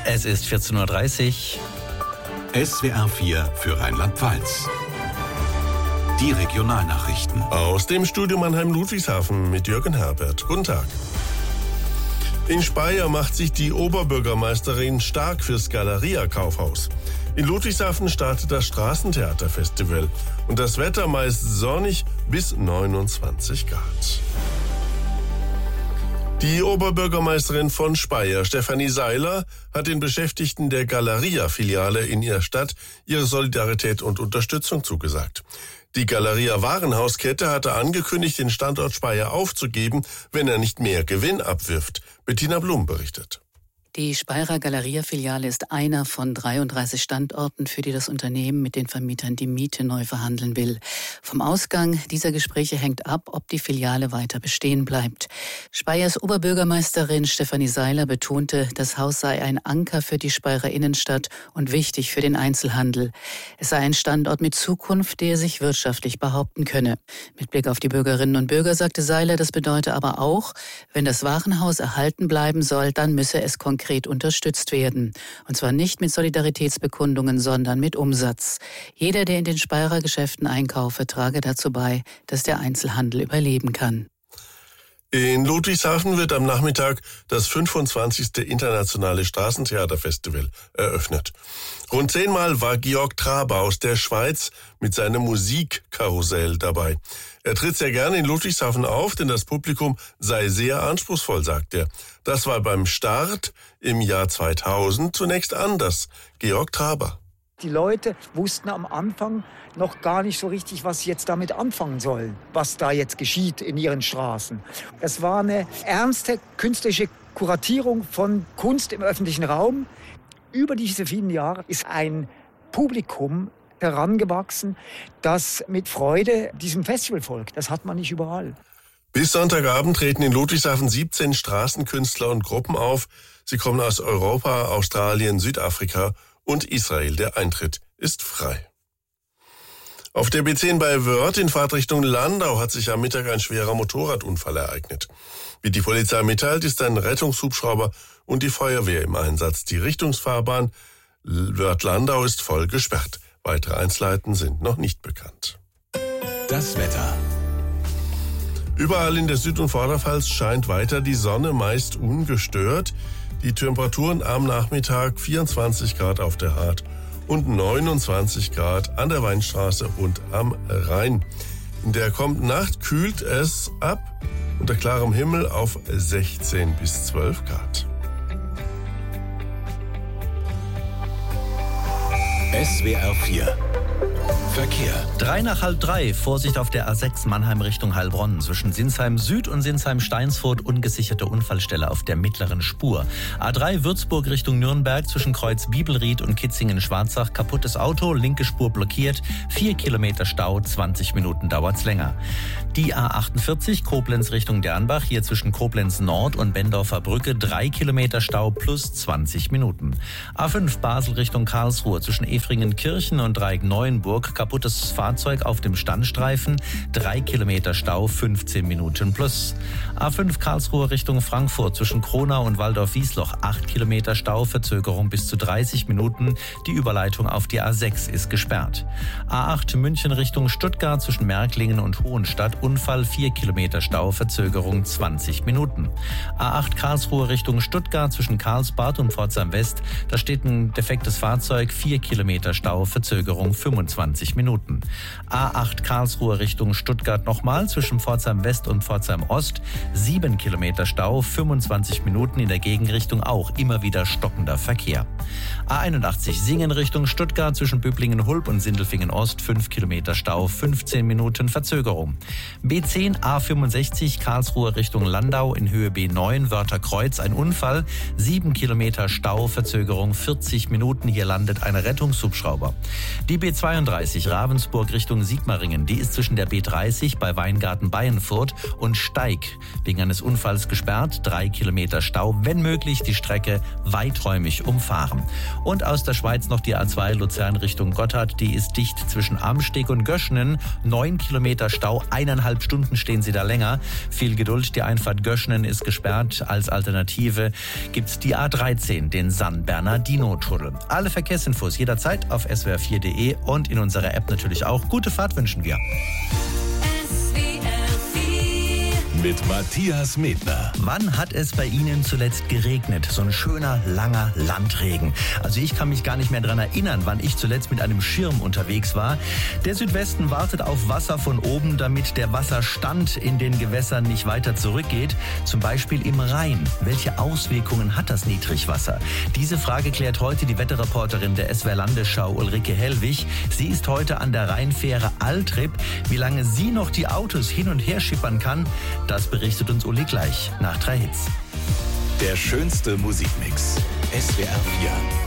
Es ist 14.30 Uhr. SWR 4 für Rheinland-Pfalz. Die Regionalnachrichten. Aus dem Studio Mannheim-Ludwigshafen mit Jürgen Herbert. Guten Tag. In Speyer macht sich die Oberbürgermeisterin stark fürs Galeria-Kaufhaus. In Ludwigshafen startet das Straßentheaterfestival und das Wetter meist sonnig bis 29 Grad. Die Oberbürgermeisterin von Speyer, Stefanie Seiler, hat den Beschäftigten der Galeria-Filiale in ihrer Stadt ihre Solidarität und Unterstützung zugesagt. Die Galeria-Warenhauskette hatte angekündigt, den Standort Speyer aufzugeben, wenn er nicht mehr Gewinn abwirft. Bettina Blum berichtet. Die Speyerer Galeria-Filiale ist einer von 33 Standorten, für die das Unternehmen mit den Vermietern die Miete neu verhandeln will. Vom Ausgang dieser Gespräche hängt ab, ob die Filiale weiter bestehen bleibt. Speyers Oberbürgermeisterin Stefanie Seiler betonte, das Haus sei ein Anker für die Speyerer Innenstadt und wichtig für den Einzelhandel. Es sei ein Standort mit Zukunft, der sich wirtschaftlich behaupten könne. Mit Blick auf die Bürgerinnen und Bürger sagte Seiler, das bedeute aber auch, wenn das Warenhaus erhalten bleiben soll, dann müsse es konkret unterstützt werden. Und zwar nicht mit Solidaritätsbekundungen, sondern mit Umsatz. Jeder, der in den Speyerer Geschäften einkaufe, trage dazu bei, dass der Einzelhandel überleben kann. In Ludwigshafen wird am Nachmittag das 25. Internationale Straßentheaterfestival eröffnet. Rund 10-mal war Georg Traber aus der Schweiz mit seinem Musikkarussell dabei. Er tritt sehr gerne in Ludwigshafen auf, denn das Publikum sei sehr anspruchsvoll, sagt er. Das war beim Start im Jahr 2000 zunächst anders. Georg Traber. Die Leute wussten am Anfang noch gar nicht so richtig, was sie jetzt damit anfangen sollen, was da jetzt geschieht in ihren Straßen. Das war eine ernste künstlerische Kuratierung von Kunst im öffentlichen Raum. Über diese vielen Jahre ist ein Publikum herangewachsen, das mit Freude diesem Festival folgt. Das hat man nicht überall. Bis Sonntagabend treten in Ludwigshafen 17 Straßenkünstler und Gruppen auf. Sie kommen aus Europa, Australien, Südafrika und Israel. Der Eintritt ist frei. Auf der B10 bei Wörth in Fahrtrichtung Landau hat sich am Mittag ein schwerer Motorradunfall ereignet. Wie die Polizei mitteilt, ist ein Rettungshubschrauber und die Feuerwehr im Einsatz. Die Richtungsfahrbahn Wörth-Landau ist voll gesperrt. Weitere Einzelheiten sind noch nicht bekannt. Das Wetter. Überall in der Süd- und Vorderpfalz scheint weiter die Sonne, meist ungestört. Die Temperaturen am Nachmittag 24 Grad auf der Hart und 29 Grad an der Weinstraße und am Rhein. In der kommenden Nacht kühlt es ab unter klarem Himmel auf 16 bis 12 Grad. SWR 4 Verkehr. 3 nach halb 3. Vorsicht auf der A6 Mannheim Richtung Heilbronn. Zwischen Sinsheim Süd und Sinsheim Steinsfurt ungesicherte Unfallstelle auf der mittleren Spur. A3 Würzburg Richtung Nürnberg zwischen Kreuz Bibelried und Kitzingen-Schwarzach. Kaputtes Auto, linke Spur blockiert. 4 Kilometer Stau, 20 Minuten dauert's länger. Die A48 Koblenz Richtung Dernbach. Hier zwischen Koblenz Nord und Bendorfer Brücke 3 Kilometer Stau plus 20 Minuten. A5 Basel Richtung Karlsruhe zwischen Efringen-Kirchen und Dreieck-Neuenburg. Kaputtes Fahrzeug auf dem Standstreifen, 3 Kilometer Stau, 15 Minuten plus. A5 Karlsruhe Richtung Frankfurt zwischen Kronau und Waldorf-Wiesloch, 8 Kilometer Stau, Verzögerung bis zu 30 Minuten. Die Überleitung auf die A6 ist gesperrt. A8 München Richtung Stuttgart zwischen Märklingen und Hohenstadt, Unfall, 4 Kilometer Stau, Verzögerung 20 Minuten. A8 Karlsruhe Richtung Stuttgart zwischen Karlsbad und Pforzheim West, da steht ein defektes Fahrzeug, 4 Kilometer Stau, Verzögerung 25 Minuten. A8 Karlsruhe Richtung Stuttgart nochmal zwischen Pforzheim West und Pforzheim Ost. 7 Kilometer Stau, 25 Minuten in der Gegenrichtung auch immer wieder stockender Verkehr. A81 Singen Richtung Stuttgart zwischen Böblingen-Hulb und Sindelfingen Ost. 5 Kilometer Stau, 15 Minuten Verzögerung. B10 A65 Karlsruhe Richtung Landau in Höhe B9 Wörther-Kreuz ein Unfall. 7 Kilometer Stau, Verzögerung 40 Minuten. Hier landet ein Rettungshubschrauber. Die B32 A30 Ravensburg Richtung Sigmaringen. Die ist zwischen der B30 bei Weingarten-Bayenfurt und Steig wegen eines Unfalls gesperrt. 3 Kilometer Stau, wenn möglich die Strecke weiträumig umfahren. Und aus der Schweiz noch die A2 Luzern Richtung Gotthard. Die ist dicht zwischen Amsteg und Göschenen. 9 Kilometer Stau, 1,5 Stunden stehen Sie da länger. Viel Geduld, die Einfahrt Göschenen ist gesperrt. Als Alternative gibt's die A13, den San-Bernardino-Tunnel. Alle Verkehrsinfos jederzeit auf swr4.de und in unserer App natürlich auch. Gute Fahrt wünschen wir. Mit Matthias Medner. Wann hat es bei Ihnen zuletzt geregnet? So ein schöner, langer Landregen. Also ich kann mich gar nicht mehr daran erinnern, wann ich zuletzt mit einem Schirm unterwegs war. Der Südwesten wartet auf Wasser von oben, damit der Wasserstand in den Gewässern nicht weiter zurückgeht. Zum Beispiel im Rhein. Welche Auswirkungen hat das Niedrigwasser? Diese Frage klärt heute die Wetterreporterin der SWR Landesschau Ulrike Hellwig. Sie ist heute an der Rheinfähre Altrip. Wie lange sie noch die Autos hin und her schippern kann, das berichtet uns Uli gleich nach 3 Hits. Der schönste Musikmix. SWR 4.